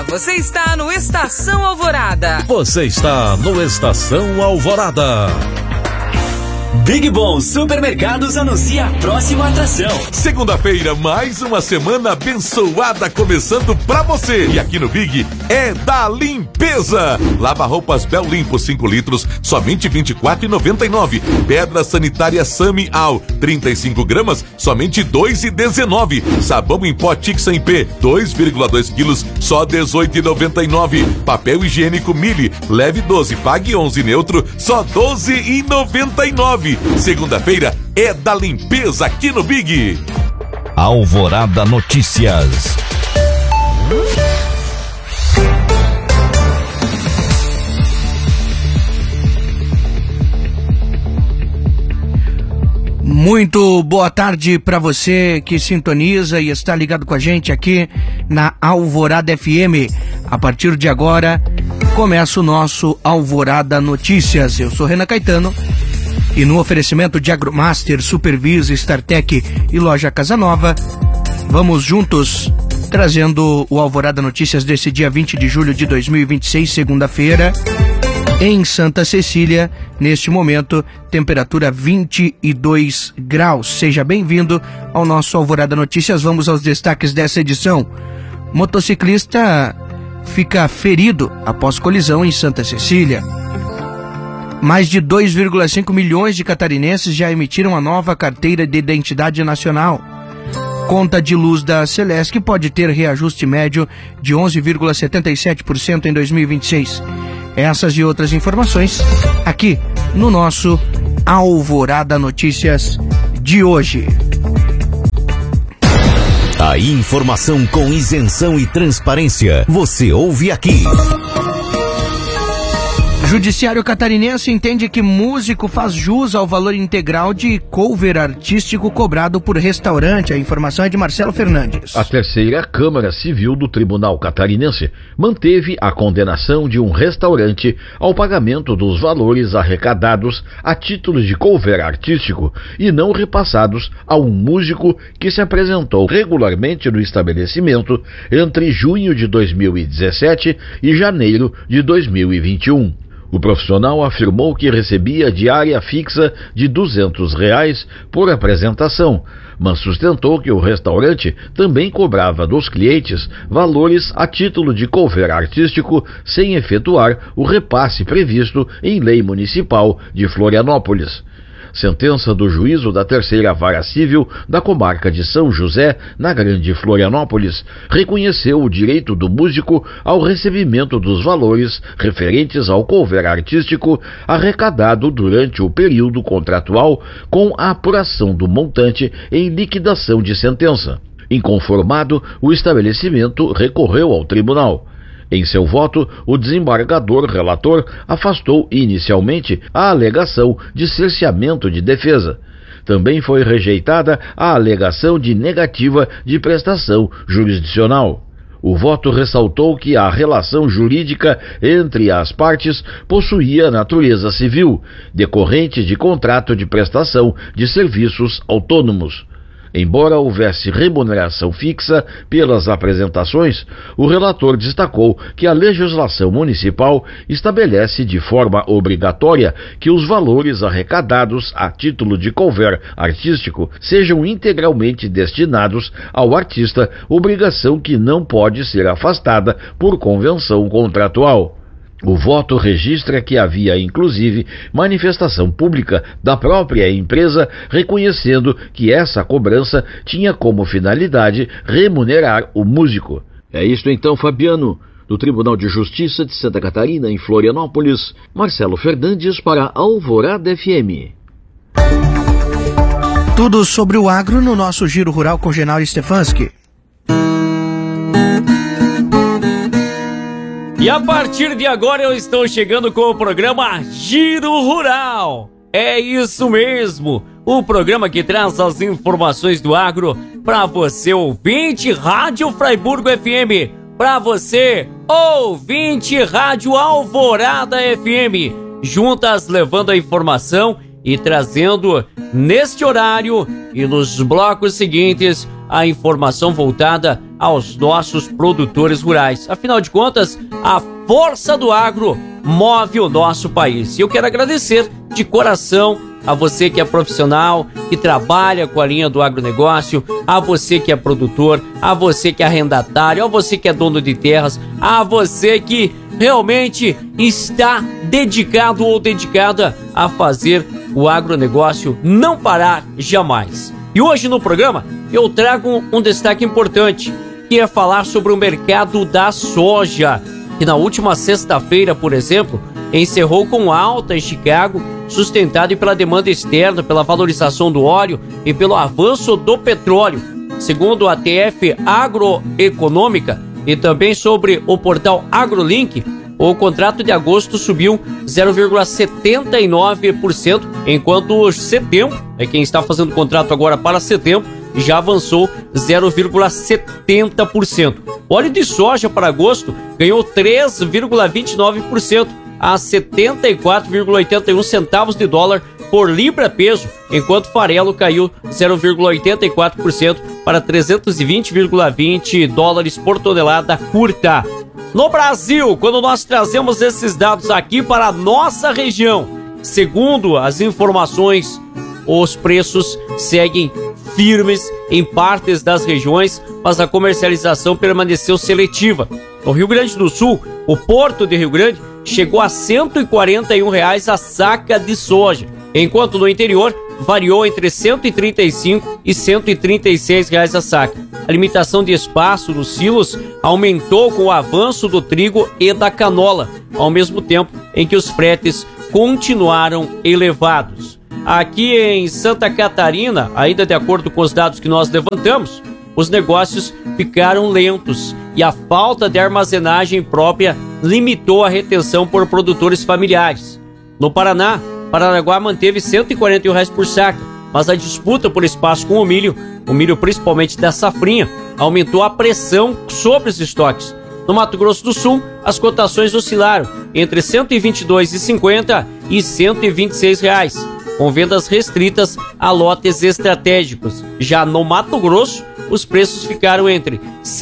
você está no Estação Alvorada. Você está no Estação Alvorada. Big Bom Supermercados anuncia a próxima atração. Segunda-feira, mais uma semana abençoada começando pra você. E aqui no Big é da limpeza. Lava-roupas Bel Limpo 5 litros, somente R$ 24,99. Pedra sanitária Sami Al, 35 gramas, somente R$ 2,19. Sabão em pó Tixa em P, 2,2 quilos, só R$ 18,99. Papel higiênico Mili, leve 12, pague 11 neutro, só R$ 12,99. Segunda-feira é da limpeza aqui no Big. Alvorada Notícias. Muito boa tarde para você que sintoniza e está ligado com a gente aqui na Alvorada FM. A partir de agora começa o nosso Alvorada Notícias. Eu sou Renan Caetano. E no oferecimento de Agromaster, Supervisa, StarTech e Loja Casa Nova, vamos juntos trazendo o Alvorada Notícias desse dia 20 de julho de 2026, segunda-feira, em Santa Cecília. Neste momento, temperatura 22 graus. Seja bem-vindo ao nosso Alvorada Notícias. Vamos aos destaques dessa edição. Motociclista fica ferido após colisão em Santa Cecília. Mais de 2,5 milhões de catarinenses já emitiram a nova carteira de identidade nacional. Conta de luz da Celesc pode ter reajuste médio de 11,77% em 2026. Essas e outras informações aqui no nosso Alvorada Notícias de hoje. A informação com isenção e transparência você ouve aqui. Judiciário catarinense entende que músico faz jus ao valor integral de cover artístico cobrado por restaurante. A informação é de Marcelo Fernandes. A terceira Câmara Civil do Tribunal Catarinense manteve a condenação de um restaurante ao pagamento dos valores arrecadados a título de cover artístico e não repassados a um músico que se apresentou regularmente no estabelecimento entre junho de 2017 e janeiro de 2021. O profissional afirmou que recebia diária fixa de R$ 200 por apresentação, mas sustentou que o restaurante também cobrava dos clientes valores a título de cover artístico sem efetuar o repasse previsto em lei municipal de Florianópolis. Sentença do juízo da terceira vara civil da comarca de São José, na Grande Florianópolis, reconheceu o direito do músico ao recebimento dos valores referentes ao cover artístico arrecadado durante o período contratual, com a apuração do montante em liquidação de sentença. Inconformado, o estabelecimento recorreu ao tribunal. Em seu voto, o desembargador relator afastou inicialmente a alegação de cerceamento de defesa. Também foi rejeitada a alegação de negativa de prestação jurisdicional. O voto ressaltou que a relação jurídica entre as partes possuía natureza civil, decorrente de contrato de prestação de serviços autônomos. Embora houvesse remuneração fixa pelas apresentações, o relator destacou que a legislação municipal estabelece de forma obrigatória que os valores arrecadados a título de cover artístico sejam integralmente destinados ao artista, obrigação que não pode ser afastada por convenção contratual. O voto registra que havia, inclusive, manifestação pública da própria empresa reconhecendo que essa cobrança tinha como finalidade remunerar o músico. É isto então, Fabiano. Do Tribunal de Justiça de Santa Catarina, em Florianópolis, Marcelo Fernandes para Alvorada FM. Tudo sobre o agro no nosso Giro Rural com Genal Stefanski. E a partir de agora eu estou chegando com o programa Giro Rural. É isso mesmo, o programa que traz as informações do agro para você, ouvinte Rádio Fraiburgo FM, para você, ouvinte Rádio Alvorada FM, juntas levando a informação e trazendo neste horário e nos blocos seguintes a informação voltada aos nossos produtores rurais. Afinal de contas, a força do agro move o nosso país. E eu quero agradecer de coração a você que é profissional, que trabalha com a linha do agronegócio, a você que é produtor, a você que é arrendatário, a você que é dono de terras, a você que realmente está dedicado ou dedicada a fazer o agronegócio não parar jamais. E hoje no programa eu trago um destaque importante, que é falar sobre o mercado da soja, que na última sexta-feira, por exemplo, encerrou com alta em Chicago, sustentado pela demanda externa, pela valorização do óleo e pelo avanço do petróleo. Segundo a TF Agroeconômica e também sobre o portal AgroLink, o contrato de agosto subiu 0,79%, enquanto setembro, quem está fazendo o contrato agora para setembro, já avançou 0,70%. O óleo de soja para agosto ganhou 3,29%, a 74,81 centavos de dólar por libra-peso, enquanto farelo caiu 0,84% para 320,20 dólares por tonelada curta. No Brasil, quando nós trazemos esses dados aqui para a nossa região, segundo as informações, os preços seguem firmes em partes das regiões, mas a comercialização permaneceu seletiva. No Rio Grande do Sul, o Porto de Rio Grande chegou a R$ 141 a saca de soja, enquanto no interior variou entre R$ 135 e R$ 136 a saca. A limitação de espaço nos silos aumentou com o avanço do trigo e da canola, ao mesmo tempo em que os fretes continuaram elevados. Aqui em Santa Catarina, ainda de acordo com os dados que nós levantamos, os negócios ficaram lentos e a falta de armazenagem própria limitou a retenção por produtores familiares. No Paraná, Paranaguá manteve R$ 141 por saca, mas a disputa por espaço com o milho principalmente da safrinha, aumentou a pressão sobre os estoques. No Mato Grosso do Sul, as cotações oscilaram entre R$ 122,50 e R$ 126, com vendas restritas a lotes estratégicos. Já no Mato Grosso, os preços ficaram entre R$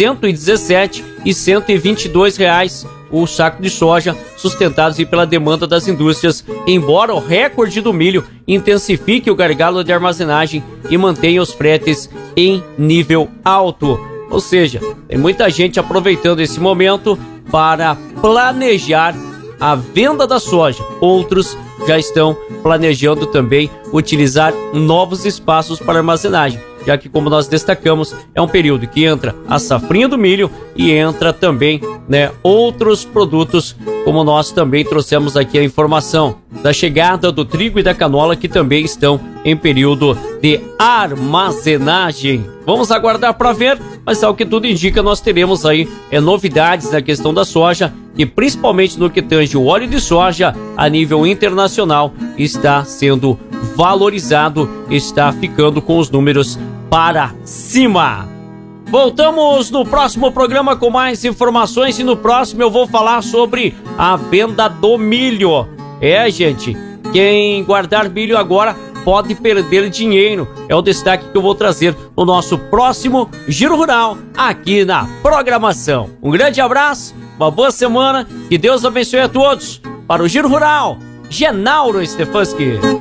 117 e R$ 122 o saco de soja, sustentados pela demanda das indústrias, embora o recorde do milho intensifique o gargalo de armazenagem e mantenha os fretes em nível alto. Ou seja, tem muita gente aproveitando esse momento para planejar a venda da soja. Outros já estão planejando também utilizar novos espaços para armazenagem, já que, como nós destacamos, é um período que entra a safrinha do milho e entra também, outros produtos, como nós também trouxemos aqui a informação da chegada do trigo e da canola, que também estão em período de armazenagem. Vamos aguardar para ver, mas ao que tudo indica, nós teremos aí novidades na questão da soja, e principalmente no que tange o óleo de soja a nível internacional está sendo valorizado, está ficando com os números para cima. Voltamos no próximo programa com mais informações, e no próximo eu vou falar sobre a venda do milho. Gente, quem guardar milho agora pode perder dinheiro. É o destaque que eu vou trazer no nosso próximo Giro Rural aqui na programação. Um grande abraço, uma boa semana, que Deus abençoe a todos. Para o Giro Rural, Genauro Stefanski.